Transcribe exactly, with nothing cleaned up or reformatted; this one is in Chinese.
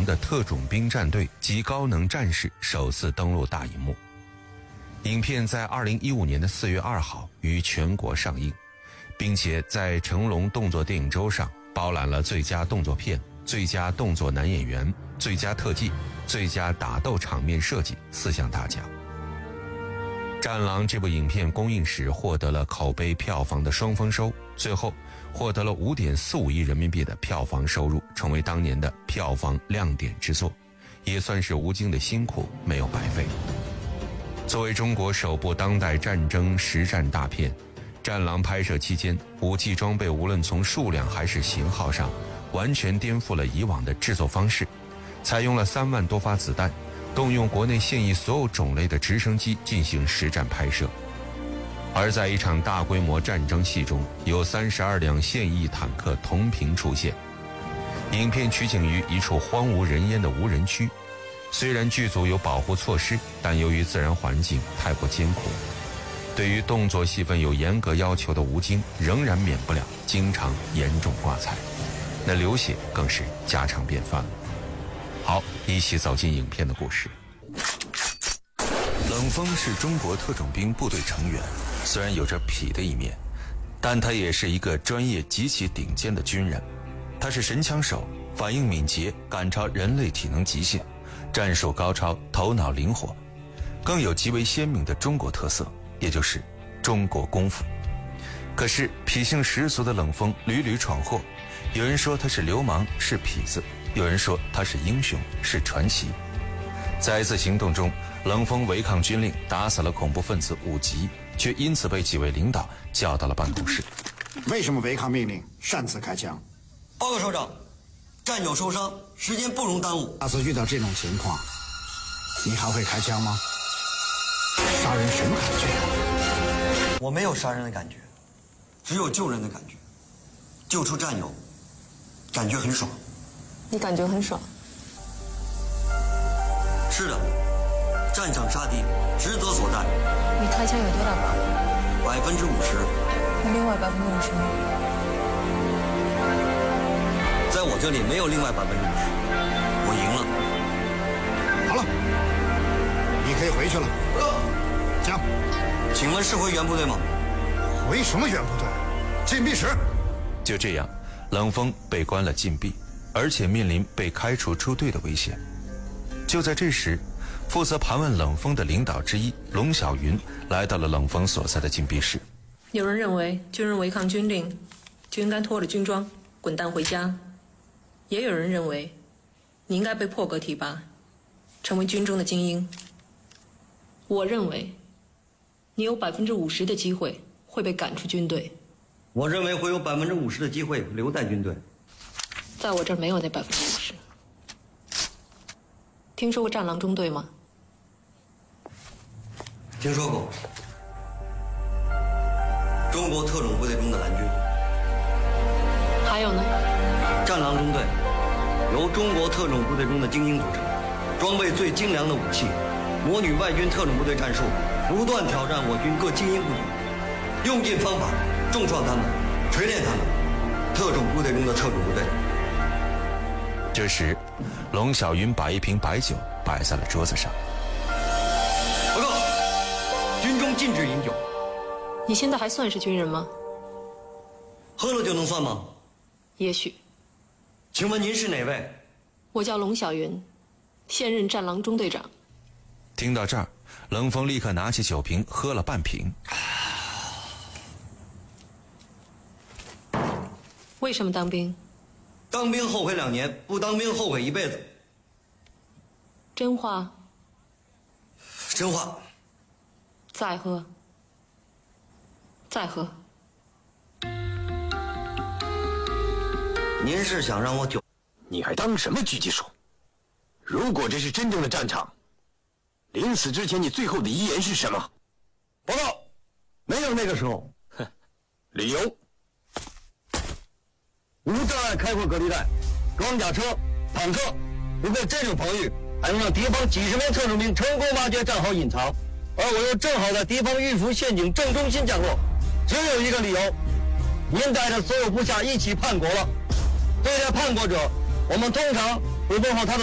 亡的特种兵战队及高能战士首次登陆大荧幕。影片在二零一五年的四月二号于全国上映，并且在成龙动作电影周上包揽了最佳动作片、最佳动作男演员、最佳特技、最佳打斗场面设计四项大奖。《战狼》这部影片公映时获得了口碑票房的双丰收，最后获得了 五点四五亿人民币的票房收入，成为当年的票房亮点之作，也算是吴京的辛苦没有白费。作为中国首部当代战争实战大片，《战狼》拍摄期间，武器装备无论从数量还是型号上，完全颠覆了以往的制作方式，采用了三万多发子弹，动用国内现役所有种类的直升机进行实战拍摄。而在一场大规模战争戏中，有三十二辆现役坦克同屏出现。影片取景于一处荒无人烟的无人区，虽然剧组有保护措施，但由于自然环境太过艰苦，对于动作戏份有严格要求的吴京仍然免不了经常严重挂彩，那流血更是家常便饭了。好，一起走进影片的故事。冷锋是中国特种兵部队成员，虽然有着痞的一面，但他也是一个专业极其顶尖的军人。他是神枪手，反应敏捷，赶超人类体能极限，战术高超，头脑灵活，更有极为鲜明的中国特色，也就是中国功夫。可是痞性十足的冷锋屡屡闯祸，有人说他是流氓，是痞子，有人说他是英雄，是传奇。在一次行动中，冷锋违抗军令，打死了恐怖分子五级，却因此被几位领导叫到了办公室。 为什么违抗命令擅自开枪？ 报告首长，战友受伤，时间不容耽误。 下次遇到这种情况，你还会开枪吗？杀人什么感觉？ 我没有杀人的感觉，只有救人的感觉。救出战友，感觉很爽。 你感觉很爽？ 是的，战场杀敌，职责所在。 你开枪有多大把握？ 百分之五十。 那另外百分之五十呢？ 在我这里没有另外百分之五十，我赢了。 好了，你可以回去了。讲， 请问是回原部队吗？ 回什么原部队？禁闭室。 就这样，冷锋被关了禁闭，而且面临被开除出队的危险。就在这时，负责盘问冷锋的领导之一龙小云来到了冷锋所在的禁闭室。 有人认为军人违抗军令就应该脱了军装滚蛋回家，也有人认为你应该被破格提拔，成为军中的精英。我认为你有百分之五十的机会会被赶出军队。 我认为会有百分之五十的机会留在军队。 在我这儿没有那百分之五十。听说过战狼中队吗？ 听说过。中国特种部队中的蓝军。 还有呢？ 战狼中队由中国特种部队中的精英组成，装备最精良的武器，模拟外军特种部队战术，不断挑战我军各精英部队，用尽方法重创他们，锤炼他们。特种部队中的特种部队。 这时，龙小云把一瓶白酒摆在了桌子上。 报告，军中禁止饮酒。 你现在还算是军人吗？ 喝了就能算吗？ 也许。 请问您是哪位？ 我叫龙小云，现任战狼中队长。 听到这儿，冷锋立刻拿起酒瓶喝了半瓶。 为什么当兵？ 当兵后悔两年，不当兵后悔一辈子。 真话？ 真话。 再喝。再喝。 您是想让我酒？ 你还当什么狙击手？如果这是真正的战场，临死之前你最后的遗言是什么？ 报告，没有那个时候。 哼，理由？ 无障碍开阔隔离带，装甲车、坦克不够战术防御，还能让敌方几十名特种兵成功挖掘战壕隐藏，而我又正好在敌方预伏陷阱正中心降落，只有一个理由：您带着所有部下一起叛国了。对待叛国者，我们通常会问候他的